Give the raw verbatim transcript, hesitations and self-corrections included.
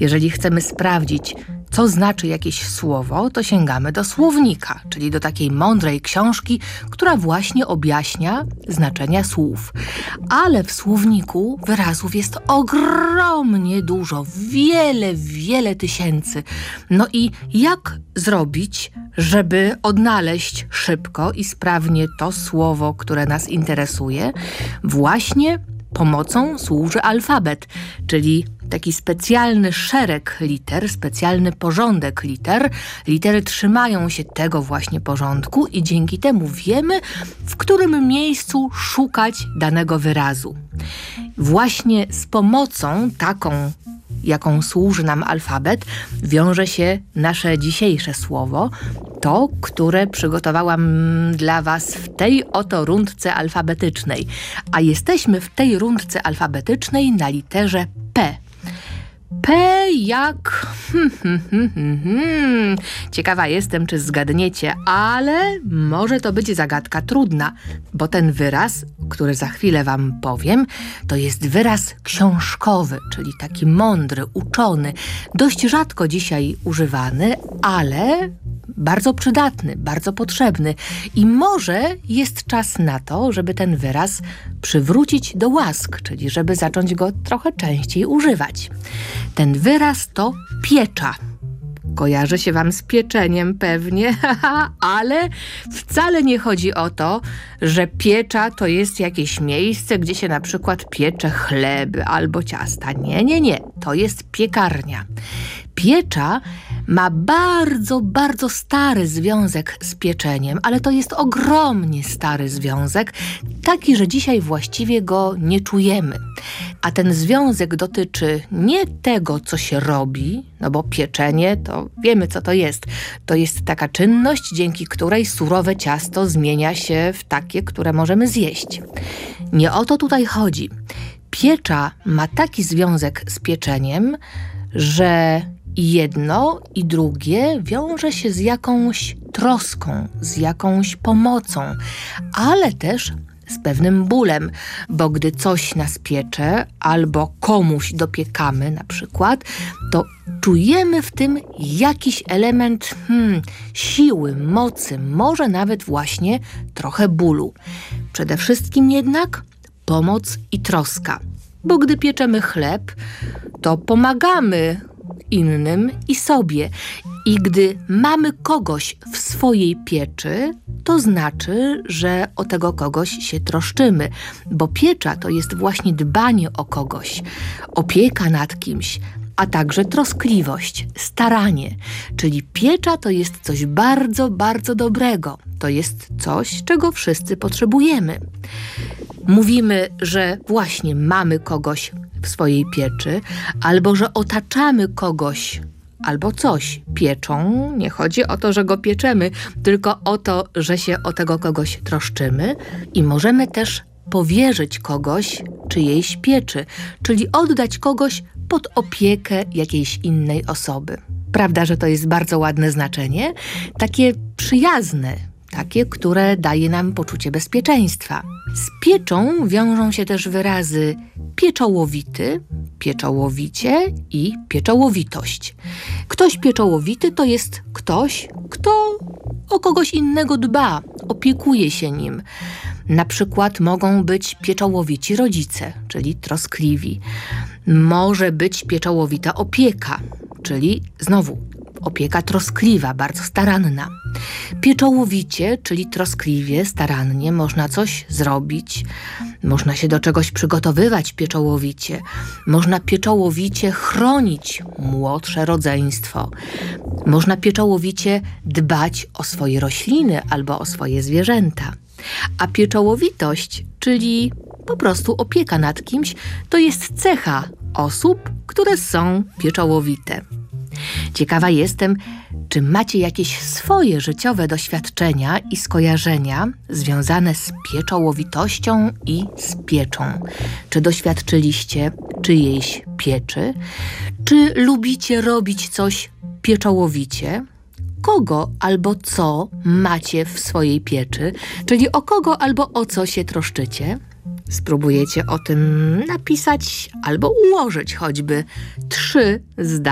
Jeżeli chcemy sprawdzić, co znaczy jakieś słowo, to sięgamy do słownika, czyli do takiej mądrej książki, która właśnie objaśnia znaczenia słów. Ale w słowniku wyrazów jest ogromnie dużo, wiele, wiele tysięcy. No i jak zrobić, żeby odnaleźć szybko i sprawnie to słowo, które nas interesuje? Właśnie pomocą służy alfabet, czyli taki specjalny szereg liter, specjalny porządek liter. Litery trzymają się tego właśnie porządku i dzięki temu wiemy, w którym miejscu szukać danego wyrazu. Właśnie z pomocą taką, jaką służy nam alfabet, wiąże się nasze dzisiejsze słowo, to, które przygotowałam dla Was w tej oto rundce alfabetycznej. A jesteśmy w tej rundce alfabetycznej na literze P. P jak... Hmm, hmm, hmm, hmm, hmm. Ciekawa jestem, czy zgadniecie, ale może to być zagadka trudna, bo ten wyraz, który za chwilę Wam powiem, to jest wyraz książkowy, czyli taki mądry, uczony, dość rzadko dzisiaj używany, ale bardzo przydatny, bardzo potrzebny. I może jest czas na to, żeby ten wyraz przywrócić do łask, czyli żeby zacząć go trochę częściej używać. Ten wyraz to piecza. Kojarzy się Wam z pieczeniem pewnie, ale wcale nie chodzi o to, że piecza to jest jakieś miejsce, gdzie się na przykład piecze chleby albo ciasta. Nie, nie, nie. To jest piekarnia. Piecza ma bardzo, bardzo stary związek z pieczeniem, ale to jest ogromnie stary związek, taki, że dzisiaj właściwie go nie czujemy. A ten związek dotyczy nie tego, co się robi, no bo pieczenie to wiemy, co to jest. To jest taka czynność, dzięki której surowe ciasto zmienia się w takie, które możemy zjeść. Nie o to tutaj chodzi. Piecza ma taki związek z pieczeniem, że i jedno, i drugie wiąże się z jakąś troską, z jakąś pomocą, ale też z pewnym bólem, bo gdy coś nas piecze albo komuś dopiekamy na przykład, to czujemy w tym jakiś element hmm, siły, mocy, może nawet właśnie trochę bólu. Przede wszystkim jednak pomoc i troska, bo gdy pieczemy chleb, to pomagamy innym i sobie. I gdy mamy kogoś w swojej pieczy, to znaczy, że o tego kogoś się troszczymy, bo piecza to jest właśnie dbanie o kogoś, opieka nad kimś, a także troskliwość, staranie. Czyli piecza to jest coś bardzo, bardzo dobrego. To jest coś, czego wszyscy potrzebujemy. Mówimy, że właśnie mamy kogoś w swojej pieczy, albo że otaczamy kogoś albo coś pieczą. Nie chodzi o to, że go pieczemy, tylko o to, że się o tego kogoś troszczymy i możemy też powierzyć kogoś czyjejś pieczy, czyli oddać kogoś pod opiekę jakiejś innej osoby. Prawda, że to jest bardzo ładne znaczenie? Takie przyjazne, takie, które daje nam poczucie bezpieczeństwa. Z pieczą wiążą się też wyrazy pieczołowity, pieczołowicie i pieczołowitość. Ktoś pieczołowity to jest ktoś, kto o kogoś innego dba, opiekuje się nim. Na przykład mogą być pieczołowici rodzice, czyli troskliwi. Może być pieczołowita opieka, czyli znowu opieka troskliwa, bardzo staranna. Pieczołowicie, czyli troskliwie, starannie można coś zrobić, można się do czegoś przygotowywać pieczołowicie, można pieczołowicie chronić młodsze rodzeństwo, można pieczołowicie dbać o swoje rośliny albo o swoje zwierzęta. A pieczołowitość, czyli po prostu opieka nad kimś, to jest cecha osób, które są pieczołowite. Ciekawa jestem, czy macie jakieś swoje życiowe doświadczenia i skojarzenia związane z pieczołowitością i z pieczą. Czy doświadczyliście czyjejś pieczy? Czy lubicie robić coś pieczołowicie? Kogo albo co macie w swojej pieczy? Czyli o kogo albo o co się troszczycie? Spróbujecie o tym napisać albo ułożyć choćby trzy zdania.